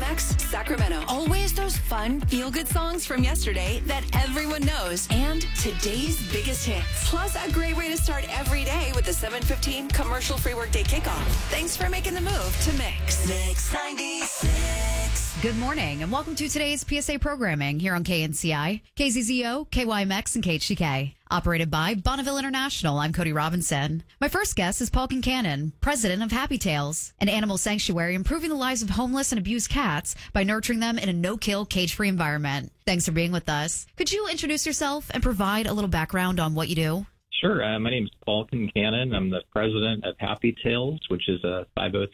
KYMX, Sacramento. Always those fun, feel-good songs from yesterday that everyone knows. And today's biggest hits. Plus, a great way to start every day with the 7:15 commercial-free workday kickoff. Thanks for making the move to Mix. Mix 96. Good morning, and welcome to today's PSA programming here on KNCI, KZZO, KYMX, and KHTK. Operated by Bonneville International, I'm Cody Robinson. My first guest is Paul Kincannon, president of Happy Tails, an animal sanctuary improving the lives of homeless and abused cats by nurturing them in a no-kill, cage-free environment. Thanks for being with us. Could you introduce yourself and provide a little background on what you do? Sure. My name is Paul Kincannon. I'm the president of Happy Tails, which is a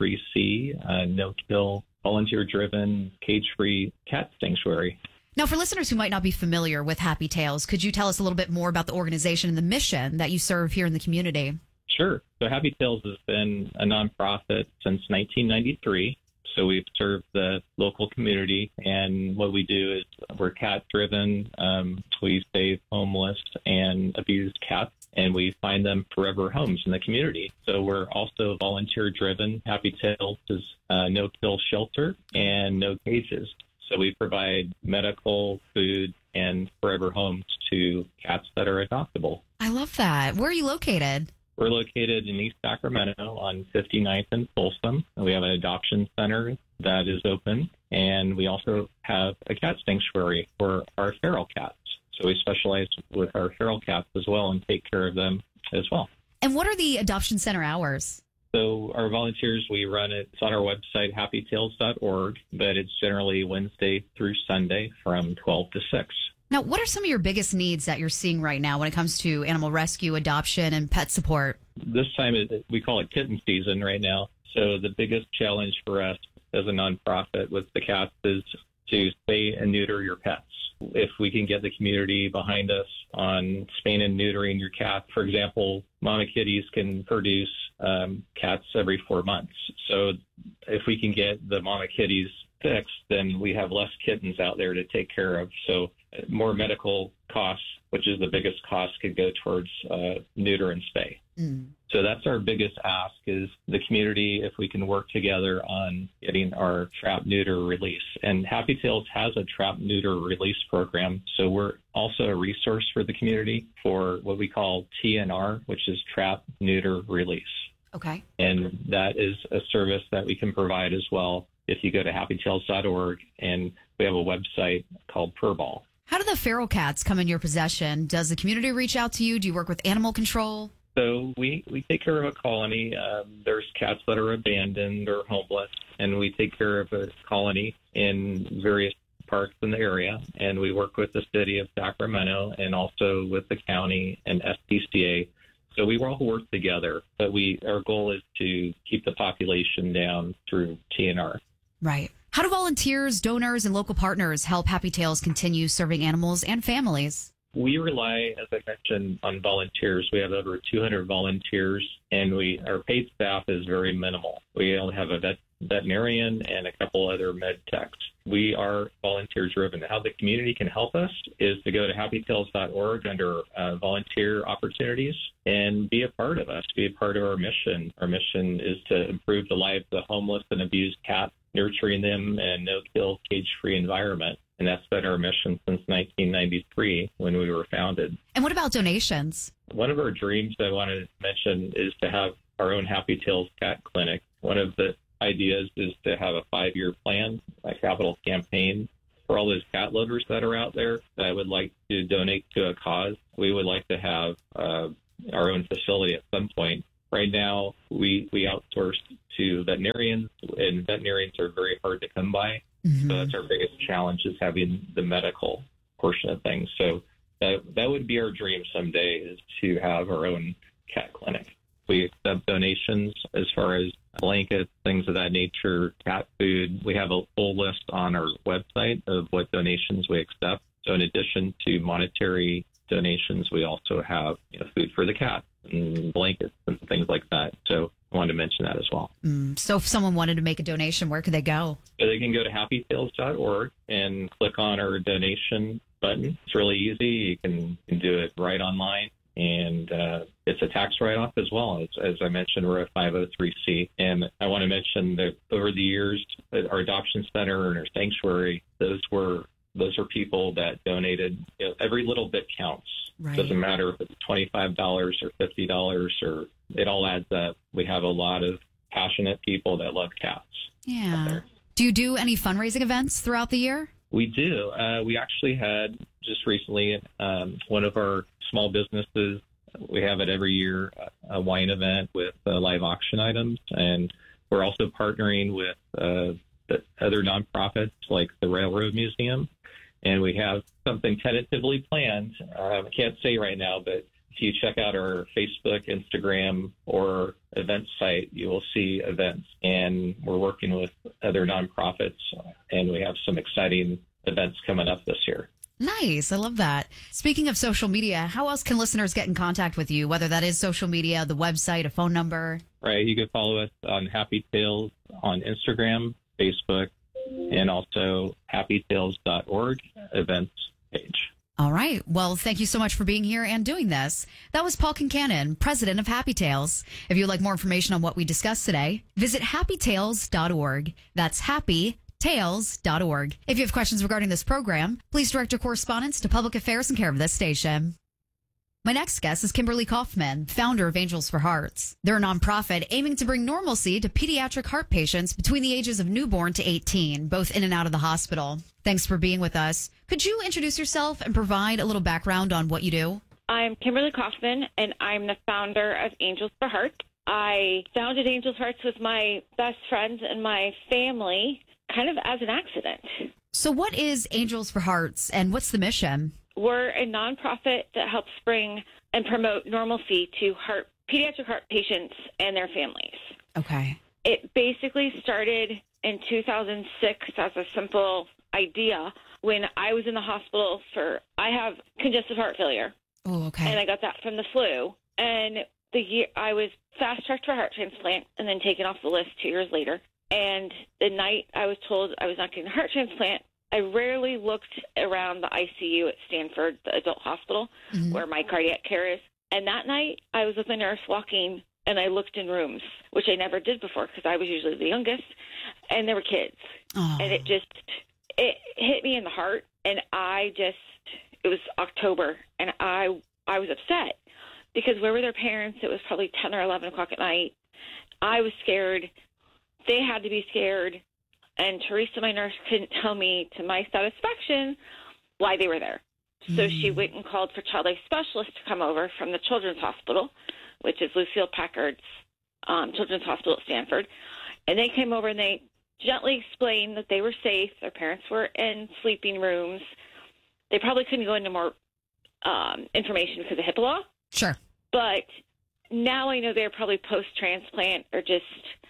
503c, no-kill, volunteer-driven, cage-free cat sanctuary. Now, for listeners who might not be familiar with Happy Tails, could you tell us a little bit more about the organization and the mission that you serve here in the community? Sure. So Happy Tails has been a nonprofit since 1993. So we've served the local community, and what we do is we're cat-driven. We save homeless and abused cats, and we find them forever homes in the community. So we're also volunteer-driven. Happy Tails is no-kill shelter and no cages. So we provide medical, food, and forever homes to cats that are adoptable. I love that. Where are you located? We're located in East Sacramento on 59th and Folsom. We have an adoption center that is open, and we also have a cat sanctuary for our feral cats. So we specialize with our feral cats as well and take care of them as well. And what are the adoption center hours? So our volunteers, we run it. It's on our website, happytails.org, but it's generally Wednesday through Sunday from 12 to 6. Now, what are some of your biggest needs that you're seeing right now when it comes to animal rescue, adoption, and pet support? This time, we call it kitten season right now. So the biggest challenge for us as a nonprofit with the cats is to spay and neuter your pets. If we can get the community behind us on spaying and neutering your cat, for example, mama kitties can produce cats every 4 months. So if we can get the mama kitties fixed, then we have less kittens out there to take care of. So more medical costs, which is the biggest cost, could go towards neuter and spay. So that's our biggest ask is the community, if we can work together on getting our trap neuter release. And Happy Tails has a trap neuter release program. So we're also a resource for the community for what we call TNR, which is trap neuter release. Okay. And that is a service that we can provide as well if you go to happytails.org, and we have a website called Purball. How do the feral cats come in your possession? Does the community reach out to you? Do you work with animal control? So we take care of a colony. There's cats that are abandoned or homeless, and we take care of a colony in various parks in the area. And we work with the city of Sacramento and also with the county and SPCA. So we all work together, but our goal is to keep the population down through TNR. Right. How do volunteers, donors, and local partners help Happy Tails continue serving animals and families? We rely, as I mentioned, on volunteers. We have over 200 volunteers, and our paid staff is very minimal. We only have a veterinarian and a couple other med techs. We are volunteer-driven. How the community can help us is to go to happytails.org under volunteer opportunities and be a part of us, be a part of our mission. Our mission is to improve the lives of homeless and abused cats, nurturing them in a no-kill, cage-free environment. And that's been our mission since 1993 when we were founded. And what about donations? One of our dreams I wanted to mention is to have our own Happy Tails cat clinic. One of the ideas is to have a 5-year plan, a capital campaign for all those cat lovers that are out there that would like to donate to a cause. We would like to have our own facility at some point. Right now, we outsource to veterinarians, and veterinarians are very hard to come by. So that's our biggest challenge, is having the medical portion of things. So that would be our dream someday, is to have our own cat clinic. We accept donations as far as blankets, things of that nature, cat food. We have a full list on our website of what donations we accept. So in addition to monetary donations, we also have food for the cat and blankets and things like that. So I wanted to mention that as well. So if someone wanted to make a donation, where could they go? So they can go to happytails.org and click on our donation button. It's really easy. You can do it right online. and it's a tax write-off as well. As I mentioned, we're a 503c, and I want to mention that over the years, our adoption center and our sanctuary, those are people that donated. Every little bit counts. Right. Doesn't matter if it's $25 or $50, or it all adds up. We have a lot of passionate people that love cats. Yeah. Do you do any fundraising events throughout the year? We do. We actually had just recently one of our small businesses. We have it every year, a wine event with live auction items, and we're also partnering with the other nonprofits like the Railroad Museum, and we have something tentatively planned. I can't say right now, but if you check out our Facebook, Instagram, or event site, you will see events, and we're working with other nonprofits, and we have some exciting events coming up this year. Nice. I love that. Speaking of social media, how else can listeners get in contact with you, whether that is social media, the website, a phone number? Right. You can follow us on Happy Tales on Instagram, Facebook, and also happytales.org events page. All right. Well, thank you so much for being here and doing this. That was Paul Kincannon, president of Happy Tales. If you'd like more information on what we discussed today, visit happytales.org. That's happytales.org. If you have questions regarding this program, please direct your correspondence to Public Affairs in care of this station. My next guest is Kimberly Kaufman, founder of Angels for Hearts. They're a nonprofit aiming to bring normalcy to pediatric heart patients between the ages of newborn to 18, both in and out of the hospital. Thanks for being with us. Could you introduce yourself and provide a little background on what you do? I'm Kimberly Kaufman, and I'm the founder of Angels for Hearts. I founded Angels for Hearts with my best friends and my family kind of as an accident. So what is Angels for Hearts, and what's the mission? We're a nonprofit that helps bring and promote normalcy to pediatric heart patients and their families. Okay. It basically started in 2006 as a simple idea when I was in the hospital I have congestive heart failure. Oh, okay. And I got that from the flu. And I was fast-tracked for a heart transplant and then taken off the list 2 years later. And the night I was told I was not getting a heart transplant, I rarely looked around the ICU at Stanford, the adult hospital, where my cardiac care is. And that night, I was with a nurse walking, and I looked in rooms, which I never did before because I was usually the youngest, and there were kids. Oh. And it hit me in the heart, and it was October, and I was upset because where were their parents? It was probably 10 or 11 o'clock at night. I was scared. They had to be scared. And Teresa, my nurse, couldn't tell me to my satisfaction why they were there. So she went and called for child life specialists to come over from the Children's Hospital, which is Lucille Packard's Children's Hospital at Stanford. And they came over and they gently explained that they were safe. Their parents were in sleeping rooms. They probably couldn't go into more information because of HIPAA law. Sure. But now I know they're probably post-transplant or just,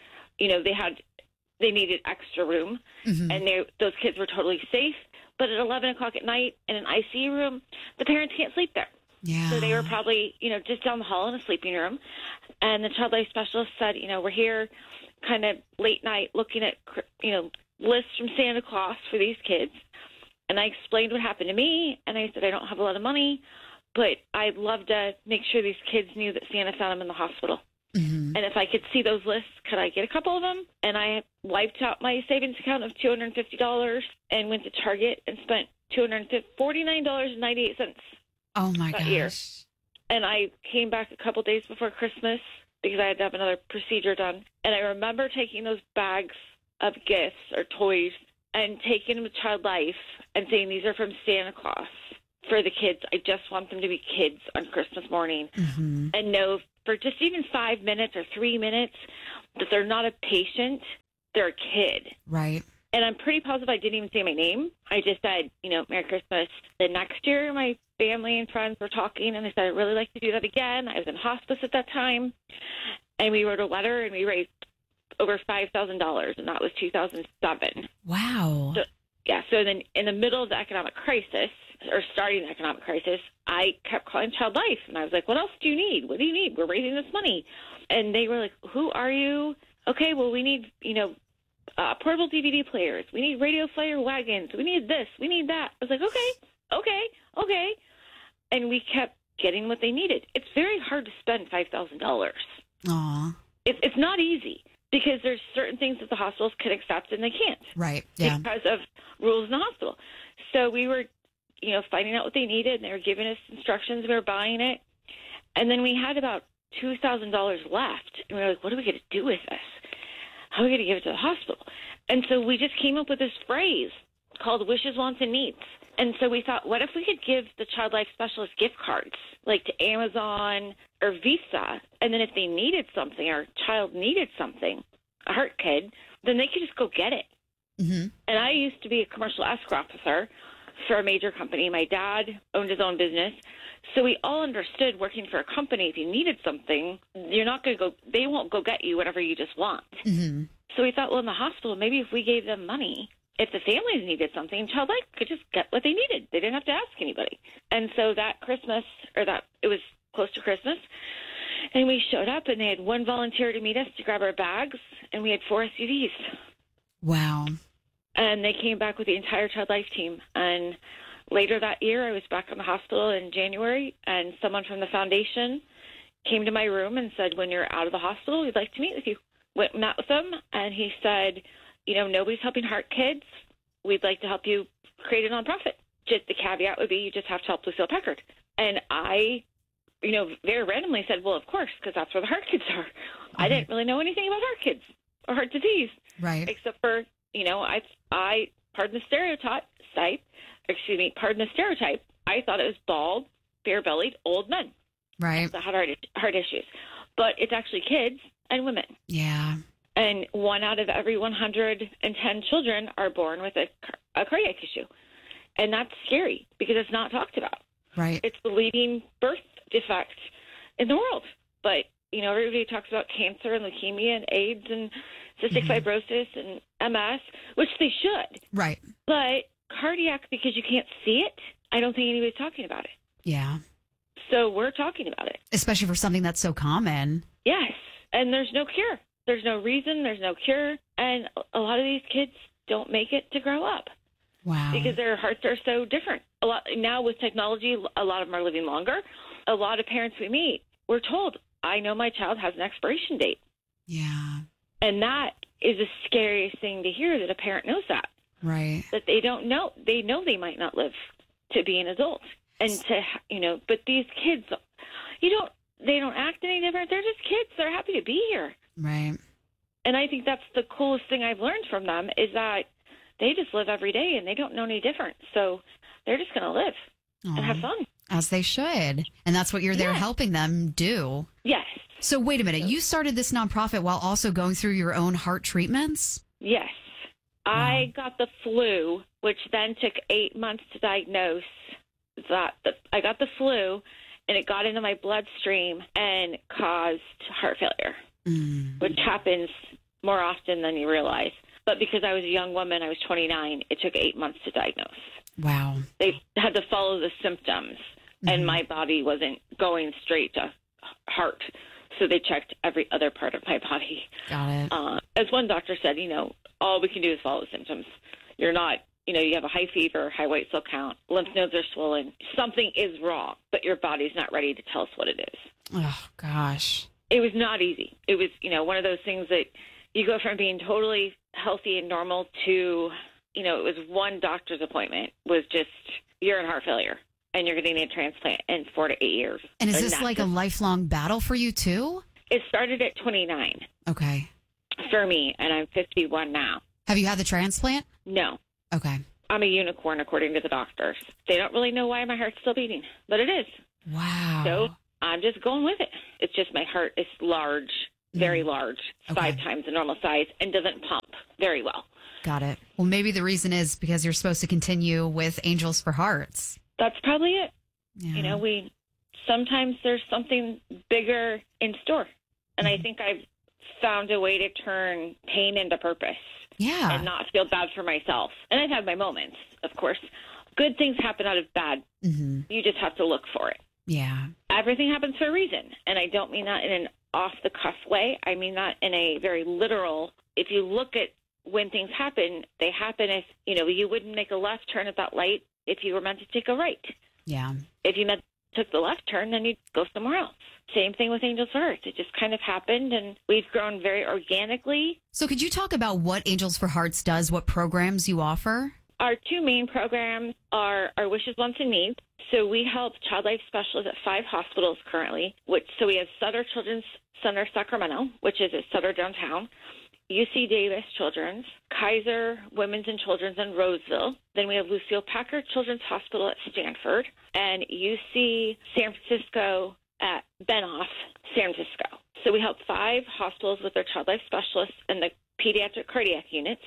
they needed extra room, and those kids were totally safe. But at 11 o'clock at night in an ICU room, the parents can't sleep there. Yeah. So they were probably, just down the hall in a sleeping room. And the child life specialist said, we're here kind of late night looking at, lists from Santa Claus for these kids. And I explained what happened to me, and I said, I don't have a lot of money, but I'd love to make sure these kids knew that Santa found them in the hospital. And if I could see those lists, could I get a couple of them? And I wiped out my savings account of $250 and went to Target and spent $49.98. Oh my gosh. Year. And I came back a couple days before Christmas because I had to have another procedure done. And I remember taking those bags of gifts or toys and taking them to Child Life and saying, these are from Santa Claus for the kids. I just want them to be kids on Christmas morning and know for just even 5 minutes or 3 minutes that they're not a patient, they're a kid. Right. And I'm pretty positive I didn't even say my name. I just said, Merry Christmas. The next year, my family and friends were talking, and I said, I'd really like to do that again. I was in hospice at that time, and we wrote a letter, and we raised over $5,000, and that was 2007. Wow. So then in the middle of the economic crisis, or starting the economic crisis, I kept calling Child Life, and I was like, what else do you need? What do you need? We're raising this money. And they were like, who are you? Okay, well, we need, portable DVD players. We need radio flyer wagons. We need this. We need that. I was like, okay. And we kept getting what they needed. It's very hard to spend $5,000. Aw. It's not easy because there's certain things that the hospitals can accept and they can't. Right. Yeah. Because of rules in the hospital. So we were, finding out what they needed, and they were giving us instructions. We were buying it. And then we had about $2,000 left. And we were like, what are we going to do with this? How are we going to give it to the hospital? And so we just came up with this phrase called wishes, wants, and needs. And so we thought, what if we could give the Child Life Specialist gift cards, like to Amazon or Visa, and then if they needed something, or a child needed something, a heart kid, then they could just go get it. Mm-hmm. And I used to be a commercial escrow officer for a major company. My dad owned his own business. So we all understood working for a company, if you needed something, you're not going to go, they won't go get you whatever you just want. Mm-hmm. So we thought, well, in the hospital, maybe if we gave them money, if the families needed something, Child Life could just get what they needed. They didn't have to ask anybody. And so that Christmas, it was close to Christmas, and we showed up, and they had one volunteer to meet us to grab our bags, and we had 4 SUVs. Wow. And they came back with the entire Child Life team. And later that year, I was back in the hospital in January, and someone from the foundation came to my room and said, when you're out of the hospital, we'd like to meet with you. Met with him, and he said, nobody's helping heart kids. We'd like to help you create a nonprofit. Just the caveat would be you just have to help Lucille Packard. And I, very randomly said, well, of course, because that's where the heart kids are. Mm-hmm. I didn't really know anything about heart kids or heart disease. Right. Except for, I pardon the stereotype, I thought it was bald, bare-bellied old men. Right. That had heart issues. But it's actually kids and women. Yeah. And 1 out of every 110 children are born with a cardiac issue. And that's scary because it's not talked about. Right. It's the leading birth defect in the world. But, everybody talks about cancer and leukemia and AIDS and cystic fibrosis and MS, which they should. Right. But cardiac, because you can't see it, I don't think anybody's talking about it. Yeah. So we're talking about it. Especially for something that's so common. Yes. And there's no cure. There's no reason. There's no cure. And a lot of these kids don't make it to grow up. Wow. Because their hearts are so different. Now with technology, a lot of them are living longer. A lot of parents we meet, we're told, I know my child has an expiration date. Yeah. And that is the scariest thing to hear, that a parent knows that. Right. That they don't know. They know they might not live to be an adult. And but these kids, they don't act any different. They're just kids. They're happy to be here. Right. And I think that's the coolest thing I've learned from them, is that they just live every day and they don't know any different. So they're just going to live and have fun. As they should. And that's what you're there helping them do. Yes. So wait a minute. You started this nonprofit while also going through your own heart treatments? Yes. Wow. I got the flu, which then took 8 months to diagnose. I got the flu, and it got into my bloodstream and caused heart failure, which happens more often than you realize. But because I was a young woman, I was 29, it took 8 months to diagnose. Wow. They had to follow the symptoms, and my body wasn't going straight to heart. So they checked every other part of my body. Got it. As one doctor said, all we can do is follow the symptoms. You're not, you have a high fever, high white cell count, lymph nodes are swollen. Something is wrong, but your body's not ready to tell us what it is. Oh, gosh. It was not easy. It was, one of those things that you go from being totally healthy and normal to, it was one doctor's appointment was just, you're in heart failure and you're going to need a transplant in 4 to 8 years. And is this like a lifelong battle for you too? It started at 29. Okay. For me, and I'm 51 now. Have you had the transplant? No. Okay. I'm a unicorn, according to the doctors. They don't really know why my heart's still beating, but it is. Wow. So I'm just going with it. It's just my heart is large, very large, 5 times the normal size, and doesn't pump very well. Got it. Well, maybe the reason is because you're supposed to continue with Angels for Hearts. That's probably it. Yeah. Sometimes there's something bigger in store. And I think I've found a way to turn pain into purpose. Yeah. And not feel bad for myself. And I've had my moments, of course. Good things happen out of bad. Mm-hmm. You just have to look for it. Yeah. Everything happens for a reason. And I don't mean that in an off-the-cuff way. I mean that in a very literal. If you look at when things happen, they happen if, you wouldn't make a left turn at that light if you were meant to take a right. Yeah. If you meant took the left turn, then you'd go somewhere else. Same thing with Angels for Hearts. It just kind of happened, and we've grown very organically. So could you talk about what Angels for Hearts does, what programs you offer? Our two main programs are our Wishes, Wants, and Needs. So we help child life specialists at 5 hospitals currently. So we have Sutter Children's Center Sacramento, which is at Sutter downtown, UC Davis Children's, Kaiser Women's and Children's in Roseville. Then we have Lucille Packard Children's Hospital at Stanford, and UC San Francisco at Benoff, San Francisco. So we help 5 hospitals with their child life specialists and the pediatric cardiac units,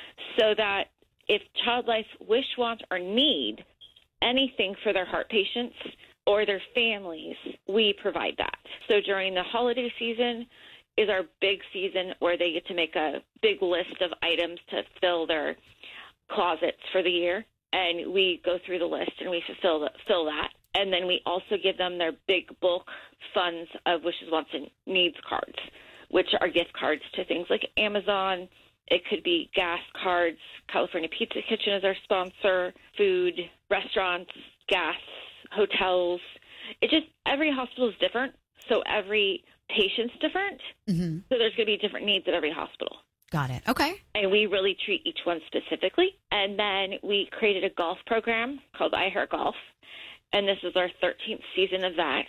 so that if child life wish, want, or need anything for their heart patients or their families, we provide that. So during the holiday season is our big season where they get to make a big list of items to fill their closets for the year. And we go through the list and we fill that. And then we also give them their big bulk funds of wishes, wants, and needs cards, which are gift cards to things like Amazon. It could be gas cards. California Pizza Kitchen is our sponsor. Food, restaurants, gas, hotels. Every hospital is different, so every patient's different. Mm-hmm. So there's going to be different needs at every hospital. Got it. Okay. And we really treat each one specifically. And then we created a golf program called I Heart Golf. And this is our 13th season of that,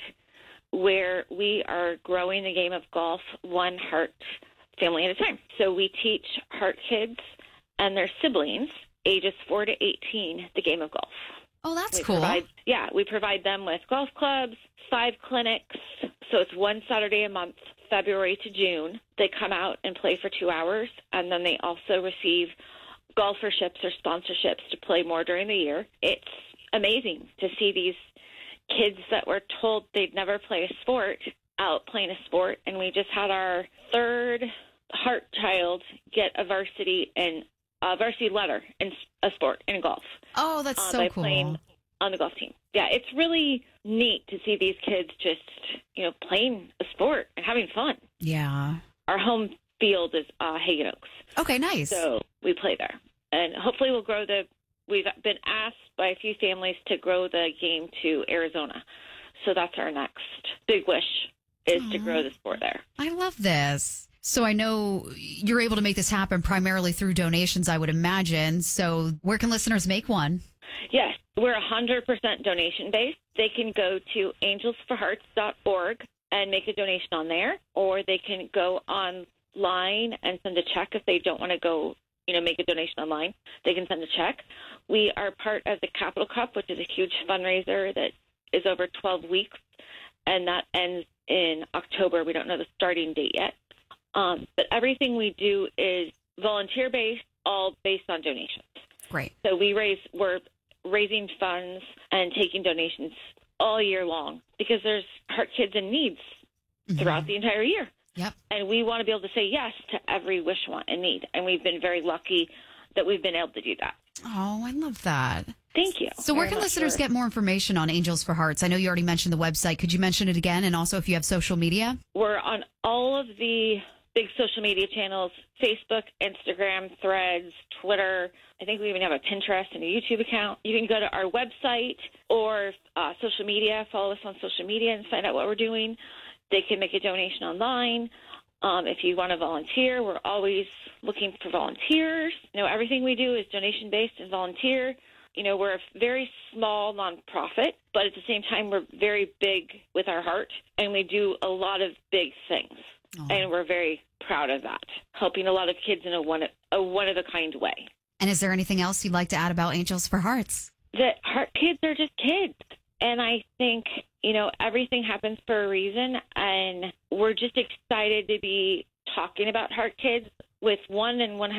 where we are growing the game of golf one heart family at a time. So we teach heart kids and their siblings, ages 4 to 18, the game of golf. Oh, that's We cool. we provide them with golf clubs, 5 clinics. So it's one Saturday a month, February to June. They come out and play for 2 hours, and then they also receive golferships or sponsorships to play more during the year. It's amazing to see these kids that were told they'd never play a sport out playing a sport. And we just had our 3rd heart child get a varsity letter in a sport in golf. Oh, that's so by cool. playing on the golf team. Yeah, it's really neat to see these kids just, playing a sport and having fun. Yeah. Our home field is Hagen Oaks. Okay, nice. So we play there. And hopefully we'll grow we've been asked by a few families to grow the game to Arizona. So that's our next big wish, is to grow the sport there. I love this. So I know you're able to make this happen primarily through donations, I would imagine. So where can listeners make one? Yes, we're 100% donation-based. They can go to angelsforhearts.org and make a donation on there, or they can go online and send a check if they don't want to go, make a donation online. They can send a check. We are part of the Capital Cup, which is a huge fundraiser that is over 12 weeks, and that ends in October. We don't know the starting date yet. But everything we do is volunteer-based, all based on donations. Great. So we're raising funds and taking donations all year long because there's heart kids in needs throughout the entire year. Yep. And we want to be able to say yes to every wish, want, and need. And we've been very lucky that we've been able to do that. Oh, I love that. Thank you. So where can listeners get more information on Angels for Hearts? I know you already mentioned the website. Could you mention it again? And also if you have social media? We're on all of the big social media channels, Facebook, Instagram, Threads, Twitter. I think we even have a Pinterest and a YouTube account. You can go to our website or social media, follow us on social media and find out what we're doing. They can make a donation online. If you want to volunteer, we're always looking for volunteers. Everything we do is donation-based and volunteer. We're a very small nonprofit, but at the same time, we're very big with our heart, and we do a lot of big things. Oh. And we're very proud of that, helping a lot of kids in a one-of-a-kind way. And is there anything else you'd like to add about Angels for Hearts? That heart kids are just kids. And I think, everything happens for a reason. And we're just excited to be talking about heart kids with 1 and 1